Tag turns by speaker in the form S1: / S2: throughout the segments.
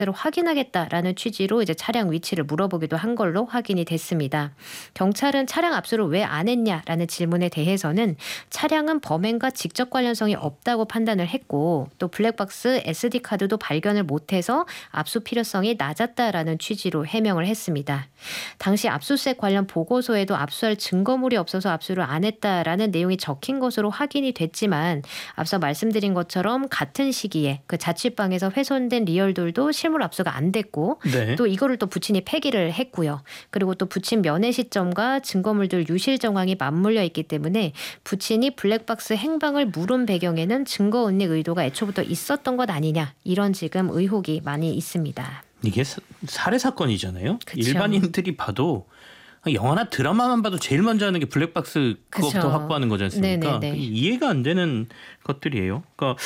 S1: 로 확인하겠다라는 취지로 이제 차량 위치를 물어보기도 한 걸로 확인이 됐습니다. 경찰은 차량 압수를 왜 안 했냐라는 질문에 대해서는 차량은 범행과 직접 관련성이 없다고 판단을 했고 또 블랙박스 SD카드도 발견을 못해서 압수 필요성이 낮았다라는 취지로 해명을 했습니다. 당시 압수수색 관련 보고서에도 압수할 증거물이 없어서 압수를 안 했다라는 내용이 적힌 것으로 확인이 됐지만 앞서 말씀드린 것처럼 같은 시기에 그 자취방에서 훼손된 리얼돌도 실물 압수가 안 됐고
S2: 네.
S1: 또 이거를 또 부친이 폐기를 했고요. 그리고 또 부친 면회 시점과 증거물들 유실 정황이 맞물려 있기 때문에 부친이 블랙박스 행방을 물은 배경에는 증거 은닉 의도가 애초부터 있었던 것 아니냐 이런 지금 의혹이 많이 있습니다.
S2: 이게 살해 사건이잖아요.
S1: 그쵸.
S2: 일반인들이 봐도 영화나 드라마만 봐도 제일 먼저 하는 게 블랙박스 그거부터
S1: 그쵸.
S2: 확보하는 거지 않습니까?
S1: 네네네.
S2: 이해가 안 되는 것들이에요. 그러니까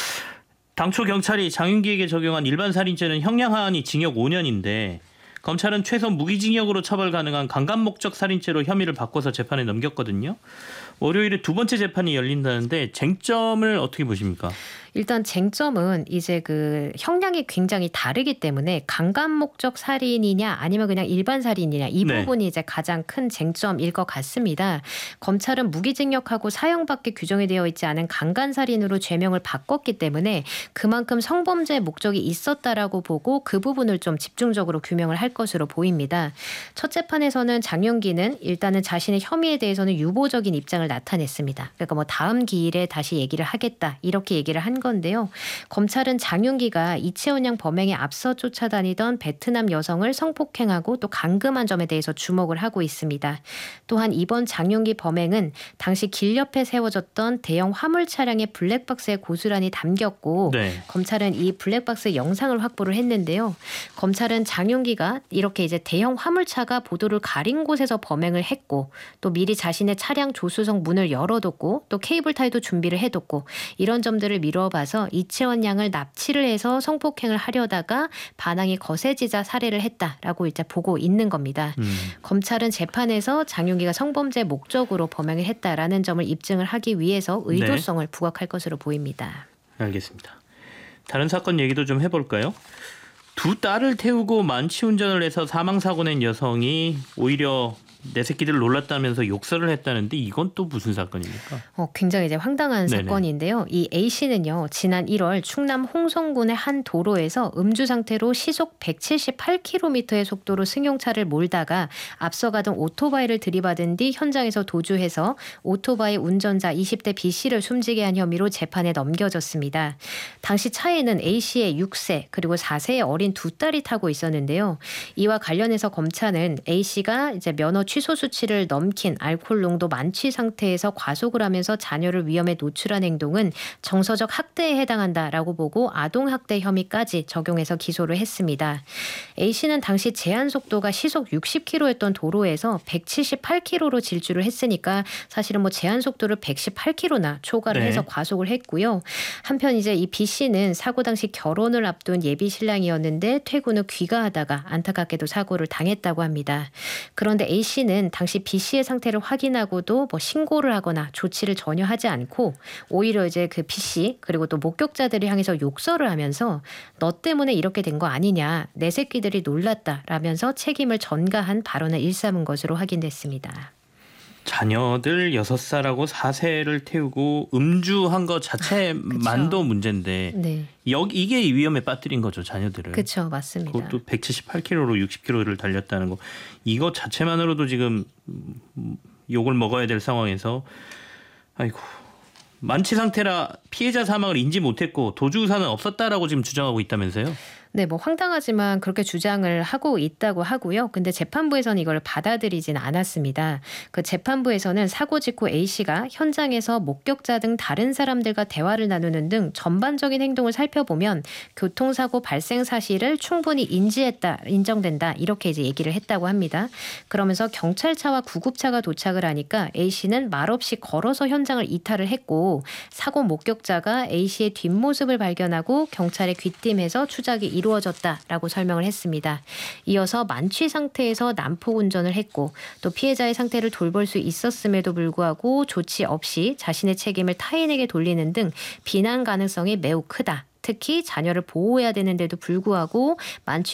S2: 당초 경찰이 장윤기에게 적용한 일반 살인죄는 형량하한이 징역 5년인데 검찰은 최소 무기징역으로 처벌 가능한 강간 목적 살인죄로 혐의를 바꿔서 재판에 넘겼거든요. 월요일에 두 번째 재판이 열린다는데 쟁점을 어떻게 보십니까?
S1: 일단 쟁점은 이제 그 형량이 굉장히 다르기 때문에 강간 목적 살인이냐 아니면 그냥 일반 살인이냐 이
S2: 네.
S1: 부분이 이제 가장 큰 쟁점일 것 같습니다. 검찰은 무기징역하고 사형밖에 규정이 되어 있지 않은 강간 살인으로 죄명을 바꿨기 때문에 그만큼 성범죄 목적이 있었다라고 보고 그 부분을 좀 집중적으로 규명을 할 것으로 보입니다. 첫 재판에서는 장윤기는 일단은 자신의 혐의에 대해서는 유보적인 입장을 나타냈습니다. 그러니까 뭐 다음 기일에 다시 얘기를 하겠다 이렇게 얘기를 한 건데요. 검찰은 장윤기가 이채원 양 범행에 앞서 쫓아다니던 베트남 여성을 성폭행하고 또 감금한 점에 대해서 주목을 하고 있습니다. 또한 이번 장윤기 범행은 당시 길 옆에 세워졌던 대형 화물 차량의 블랙박스에 고스란히 담겼고
S2: 네.
S1: 검찰은 이 블랙박스 영상을 확보를 했는데요. 검찰은 장윤기가 이렇게 이제 대형 화물차가 보도를 가린 곳에서 범행을 했고 또 미리 자신의 차량 조수석 문을 열어뒀고 또 케이블 타이도 준비를 해뒀고 이런 점들을 미뤄봐서 이채원 양을 납치를 해서 성폭행을 하려다가 반항이 거세지자 살해를 했다라고 이제 보고 있는 겁니다. 검찰은 재판에서 장윤기가 성범죄 목적으로 범행을 했다라는 점을 입증을 하기 위해서 의도성을 부각할 것으로 보입니다.
S2: 알겠습니다. 다른 사건 얘기도 좀 해볼까요? 두 딸을 태우고 만취 운전을 해서 사망사고 낸 여성이 오히려 내 새끼들 놀랐다면서 욕설을 했다는데 이건 또 무슨 사건입니까?
S1: 굉장히 이제 황당한
S2: 네네.
S1: 사건인데요. 이 A 씨는요, 지난 1월 충남 홍성군의 한 도로에서 음주 상태로 시속 178km의 속도로 승용차를 몰다가 앞서가던 오토바이를 들이받은 뒤 현장에서 도주해서 오토바이 운전자 20대 B 씨를 숨지게 한 혐의로 재판에 넘겨졌습니다. 당시 차에는 A 씨의 6세 그리고 4세의 어린 두 딸이 타고 있었는데요. 이와 관련해서 검찰은 A 씨가 이제 면허 취소 수치를 넘긴 알코올 농도 만취 상태에서 과속을 하면서 자녀를 위험에 노출한 행동은 정서적 학대에 해당한다라고 보고 아동학대 혐의까지 적용해서 기소를 했습니다. A씨는 당시 제한 속도가 시속 60km였던 도로에서 178km로 질주를 했으니까 사실은 뭐 제한 속도를 118km나 초과를
S2: 네.
S1: 해서 과속을 했고요. 한편 이제 이 B씨는 사고 당시 결혼을 앞둔 예비 신랑이었는데 퇴근 후 귀가하다가 안타깝게도 사고를 당했다고 합니다. 그런데 A씨는 당시 B씨의 상태를 확인하고도 뭐 신고를 하거나 조치를 전혀 하지 않고 오히려 이제 그 B씨 그리고 또 목격자들을 향해서 욕설을 하면서 너 때문에 이렇게 된 거 아니냐 내 새끼들이 놀랐다라면서 책임을 전가한 발언을 일삼은 것으로 확인됐습니다.
S2: 자녀들 6살하고 4세를 태우고 음주한 것 자체만도 문제인데
S1: 네,
S2: 이게 위험에 빠뜨린 거죠, 자녀들을.
S1: 그렇죠, 맞습니다.
S2: 그것도 178km로 60km를 달렸다는 거. 이거 자체만으로도 지금 욕을 먹어야 될 상황에서 아이고. 만취 상태라 피해자 사망을 인지 못했고 도주 의사는 없었다라고 지금 주장하고 있다면서요?
S1: 네, 뭐 황당하지만 그렇게 주장을 하고 있다고 하고요. 근데 재판부에서는 이걸 받아들이진 않았습니다. 그 재판부에서는 사고 직후 A씨가 현장에서 목격자 등 다른 사람들과 대화를 나누는 등 전반적인 행동을 살펴보면 교통사고 발생 사실을 충분히 인정된다. 이렇게 이제 얘기를 했다고 합니다. 그러면서 경찰차와 구급차가 도착을 하니까 A씨는 말없이 걸어서 현장을 이탈을 했고 사고 목격자가 A씨의 뒷모습을 발견하고 경찰에 귀띔해서 추적이 이루어졌다라고 설명을 했습니다. 이어서 만취 상태에서 난폭 운전을 했고 또 피해자의 상태를 돌볼 수 있었음에도 불구하고 조치 없이 자신의 책임을 타인에게 돌리는 등 비난 가능성이 매우 크다. 특히 자녀를 보호해야 되는데도 불구하고 만취